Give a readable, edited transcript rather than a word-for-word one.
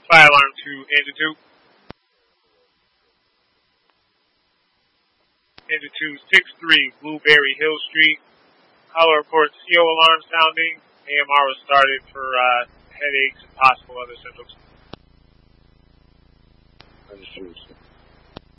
Fire alarm to engine 2. Engine 263 Blueberry Hill Street. Caller reports CO alarm sounding. AMR was started for headaches and possible other symptoms. Understood.